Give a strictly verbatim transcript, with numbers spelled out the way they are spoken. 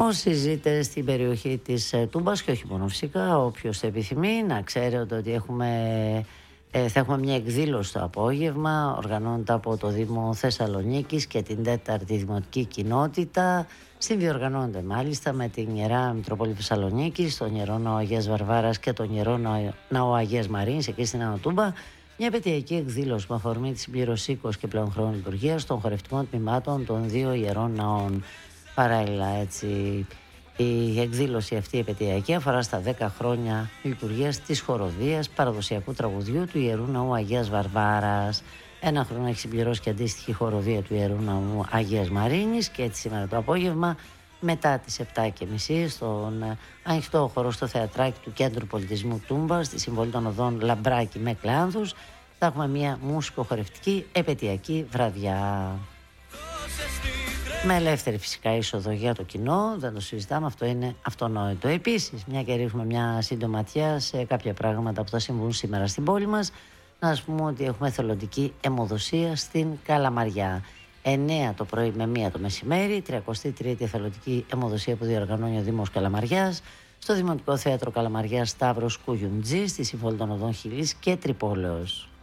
Όσοι ζείτε στην περιοχή της Τούμπας και όχι μόνο φυσικά, όποιος επιθυμεί, να ξέρετε ότι έχουμε, ε, θα έχουμε μια εκδήλωση το απόγευμα, οργανώνεται από το Δήμο Θεσσαλονίκης και την τέταρτη Δημοτική Κοινότητα. Συνδιοργανώνεται μάλιστα με την Ιερά Μητρόπολη Θεσσαλονίκης, τον Ιερό Ναό Αγίας Βαρβάρας και τον Ιερό Ναό Αγίας Μαρίνης εκεί στην Άνω Τούμπα. Μια επαιτειακή εκδήλωση με αφορμή τη συμπλήρωση είκοσι και πλέον χρόνου λειτουργίας των χορευτικών τμήματων των δύο ιερών ναών. Παράλληλα, έτσι, η εκδήλωση αυτή η επαιτειακή αφορά στα δέκα χρόνια λειτουργίας της χοροδίας παραδοσιακού τραγουδιού του Ιερού Ναού Αγίας Βαρβάρας. Ένα χρόνο έχει συμπληρώσει και αντίστοιχη χοροδία του Ιερού Ναού Αγίας Μαρίνης και έτσι σήμερα το απόγευμα μετά τις επτά και μισή στον ανοιχτό χώρο στο θεατράκι του Κέντρου Πολιτισμού Τούμπα στη συμβολή των οδών Λαμπράκη με Κλάνθους θα έχουμε μια μουσικοχορευτική επαιτειακή βραδιά. Με ελεύθερη φυσικά είσοδο για το κοινό, δεν το συζητάμε, αυτό είναι αυτονόητο. Επίσης, μια και ρίχνουμε μια σύντομη ματιά σε κάποια πράγματα που θα συμβούν σήμερα στην πόλη μας, να ας πούμε ότι έχουμε εθελοντική αιμοδοσία στην Καλαμαριά. εννέα το πρωί με μία το μεσημέρι, τριακοστή τρίτη εθελοντική αιμοδοσία που διοργανώνει ο Δήμος Καλαμαριάς, στο Δημοτικό Θέατρο Καλαμαριάς Σταύρος Κουγιουμτζή, στη Συμβολή των Οδών Χιλής και Τρυπόλεως.